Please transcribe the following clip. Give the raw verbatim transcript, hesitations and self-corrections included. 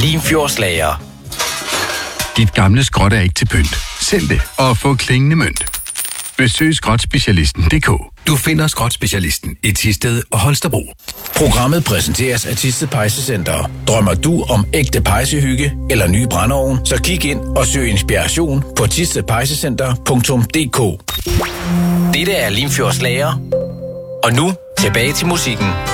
Limfjordslager. Dit gamle skrot er ikke til pynt. Send det og få klingende mønt. Besøg skrotspecialisten punktum d k. Du finder skrotspecialisten i Thisted og Holstebro. Programmet præsenteres af Thisted Pejsecenter. Drømmer du om ægte pejsehygge eller ny brændeovn, så kig ind og søg inspiration på thisted pejsecenter punktum d k. Dette er Limfjordslager. Og nu tilbage til musikken.